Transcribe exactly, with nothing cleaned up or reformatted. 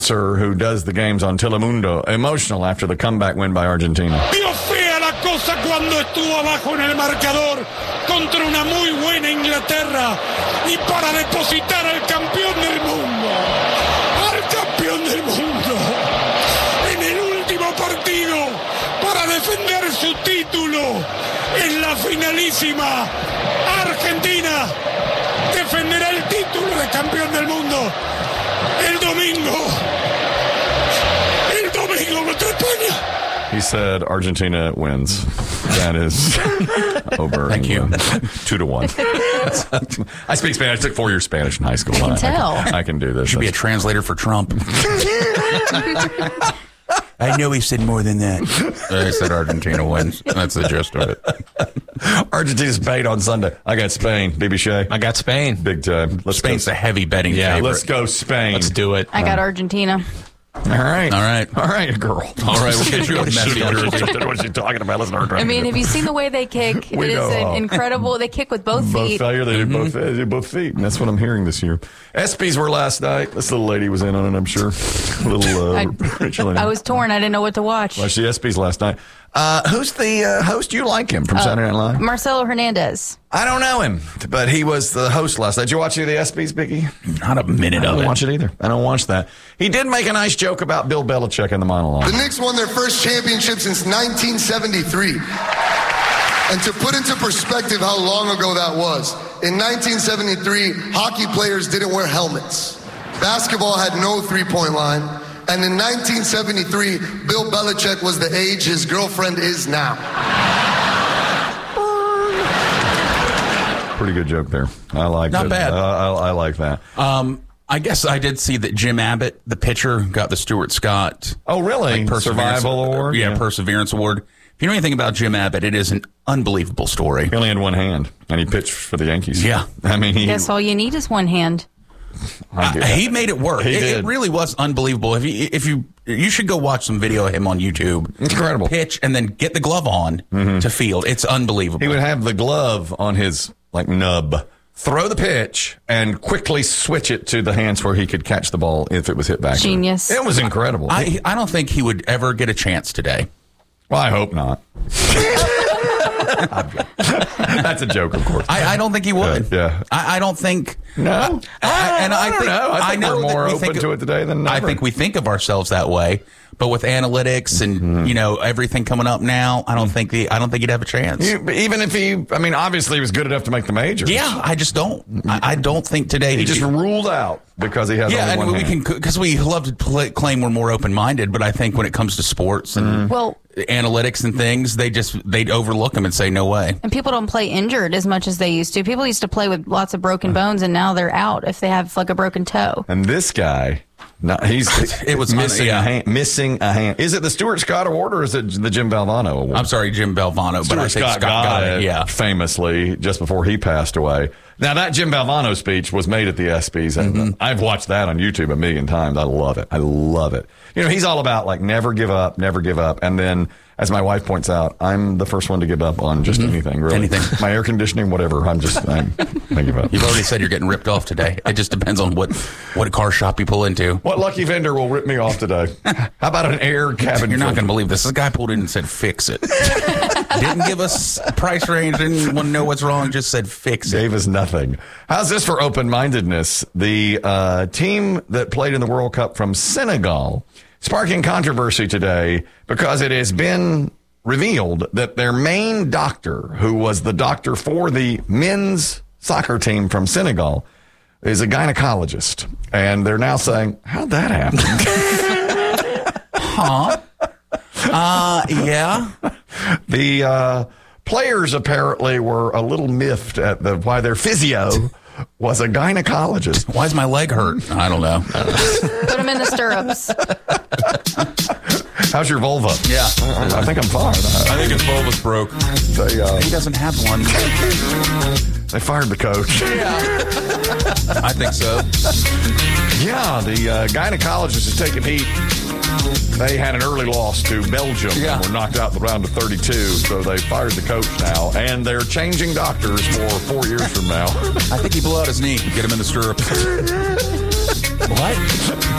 who does the games on Telemundo, emotional after the comeback win by Argentina. Vio fea la cosa cuando estuvo abajo en el marcador contra una muy buena Inglaterra y para depositar al campeón del mundo, al campeón del mundo, en el último partido para defender su título en la finalísima. Argentina defenderá el título de campeón del mundo el domingo. El domingo contra España. He said Argentina wins. That is over. Thank England. you. Two to one. I speak Spanish. I took four years Spanish in high school. I can I, tell. I, can, I can do this. Should be a translator for Trump. I know he said more than that. I said Argentina wins. That's the gist of it. Argentina's paid on Sunday. I got Spain. B B Shea. I got Spain. Big time. Let's Spain's go. a heavy betting Yeah, favorite. Let's go Spain. Let's do it. I got Argentina. All right. All right. All right, girl. All right, we'll get you a What is she messy doing? jersey. What's she talking about? Listen to her. I mean, have you seen the way they kick? We It is know. an incredible. They kick with both Both feet. failure. They did both. They did both feet, and that's what I'm hearing this year. ESPYs were last night. This little lady was in on it. I'm sure. Little uh, Rachel. I was torn. I didn't know what to watch. Watched the ESPYs last night. Uh, who's the uh, host? You like him from Saturday Night Live? Marcelo Hernandez. I don't know him, but he was the host last night. Did you watch any of the ESPYs, Biggie? Not a minute I of don't it. watch it either. I don't watch that. He did make a nice joke about Bill Belichick in the monologue. The Knicks won their first championship since nineteen seventy-three. And to put into perspective how long ago that was, in nineteen seventy-three, hockey players didn't wear helmets. Basketball had no three-point line. And in nineteen seventy-three, Bill Belichick was the age his girlfriend is now. Pretty good joke there. I like Not it. bad. Uh, I, I like that. Um, I guess I did see that Jim Abbott, the pitcher, got the Stuart Scott Oh, really? like, Perseverance Survival Award? Yeah, Yeah. Perseverance Award. If you know anything about Jim Abbott, it is an unbelievable story. He only had one hand, and he pitched for the Yankees. Yeah. I mean, he, Guess all you need is one hand. I get Uh, it. he made it work. He It, did. it really was unbelievable. If you, if you, you should go watch some video of him on YouTube. Incredible. Pitch and then get the glove on to field. It's unbelievable. He would have the glove on his like nub, throw the pitch, and quickly switch it to the hands where he could catch the ball if it was hit back. Genius. It was incredible. I, I don't think he would ever get a chance today. well, I hope not. That's a joke, of course. I, I don't think he would. Yeah, yeah. I, I don't think. No, I, and I, I don't think, know. I think know we're that more we open think to it today than I ever. think we think of ourselves that way, but with analytics and Mm-hmm. you know everything coming up now, I don't think the I don't think he'd have a chance. You- even if he, I mean, obviously he was good enough to make the majors. Yeah, I just don't. I, I don't think today he he'd just be- ruled out because he has Yeah, only and one we hand. can because we love to play, claim we're more open minded, but I think when it comes to sports and Well, analytics and things, they just they'd overlook them and say no way. and people don't play injured as much as they used to. People used to play with lots of broken bones, and now they're out if they have like a broken toe. And this guy, no, he's It was missing yeah. a hand. Missing a hand. Is it the Stuart Scott Award or is it the Jim Valvano Award? I'm sorry, Jim Valvano, but I Stuart think Scott, Scott got it. Yeah. famously just before he passed away. Now that Jim Valvano speech was made at the ESPYs, and Mm-hmm. I've watched that on YouTube a million times. I love it. I love it. You know, he's all about like never give up, never give up, and then. As my wife points out, I'm the first one to give up on just anything, really. Anything. My air conditioning, whatever. I'm just, I'm, I give up. You've already said you're getting ripped off today. It just depends on what, what car shop you pull into. What lucky vendor will rip me off today? How about an air cabin? You're not filter? going to believe this. This guy pulled in and said, fix it. Didn't give us a price range. Didn't want to know what's wrong. Just said, fix it. Gave us nothing. How's this for open-mindedness? The uh, team that played in the World Cup from Senegal sparking controversy today because it has been revealed that their main doctor, who was the doctor for the men's soccer team from Senegal, is a gynecologist. And they're now saying, how'd that happen? Huh? Uh, yeah. The uh, players apparently were a little miffed at the why their physio was a gynecologist. Why does my leg hurt? I don't know. Put them in the stirrups. How's your vulva? Yeah. I, I think I'm fine. I think his vulva's broke. They, uh, He doesn't have one. they fired the coach. I think so. Yeah, the uh, gynecologist is taking heat. They had an early loss to Belgium Yeah. and were knocked out in the round of thirty-two, so they fired the coach now, and they're changing doctors for four years from now. I think he blew out his knee. Get him in the stirrups. What?